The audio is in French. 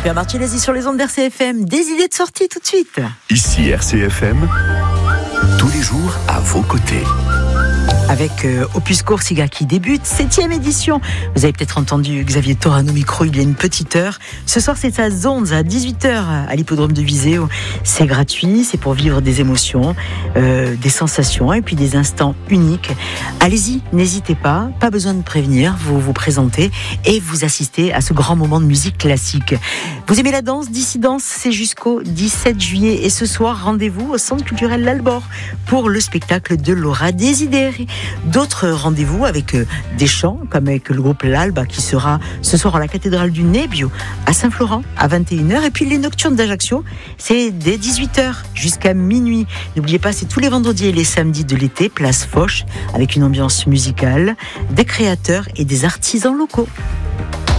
Pierre Martinez sur les ondes d'RCFM. Des idées de sortie tout de suite. Ici RCFM, tous les jours à vos côtés. Avec Opus Corsica qui débute, 7e édition. Vous avez peut-être entendu Xavier Torano au micro il y a une petite heure. Ce soir, c'est à Zonz, à 18h, à l'hippodrome de Visé. C'est gratuit, c'est pour vivre des émotions, des sensations et puis des instants uniques. Allez-y, n'hésitez pas besoin de prévenir, vous vous présentez et vous assistez à ce grand moment de musique classique. Vous aimez la danse, Dissidence, c'est jusqu'au 17 juillet. Et ce soir, rendez-vous au Centre culturel L'Albor pour le spectacle de Laura Desideri. D'autres rendez-vous avec des chants, comme avec le groupe L'Alba qui sera ce soir à la cathédrale du Nebbio à Saint-Florent à 21h. Et puis les Nocturnes d'Ajaccio, c'est dès 18h jusqu'à minuit. N'oubliez pas, c'est tous les vendredis et les samedis de l'été, place Foch, avec une ambiance musicale, des créateurs et des artisans locaux.